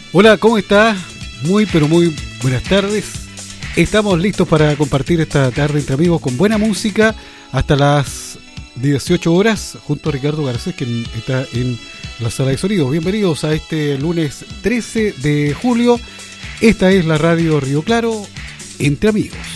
Hola, ¿cómo está? Muy, pero muy buenas tardes. Estamos listos para compartir esta tarde entre amigos con buena música hasta las 18 horas junto a Ricardo Garcés, quien está en la sala de sonidos. Bienvenidos a este lunes 13 de julio. Esta es la radio Río Claro, entre amigos.